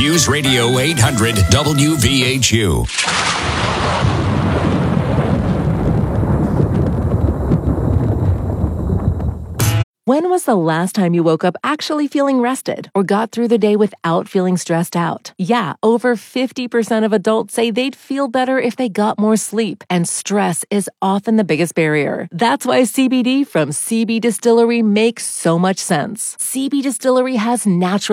News Radio 800 WVHU. When was the last time you woke up actually feeling rested or got through the day without feeling stressed out? Yeah, over 50% of adults say they'd feel better if they got more sleep, and stress is often the biggest barrier. That's why CBD from CB Distillery makes so much sense. CB Distillery has natural